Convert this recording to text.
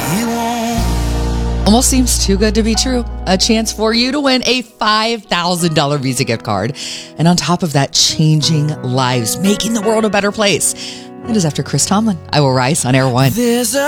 He won't. Almost seems too good to be true. A chance for you to win a $5,000 Visa gift card. And on top of that, changing lives, making the world a better place. It is after Chris Tomlin. I Will Rise on Air One. There's a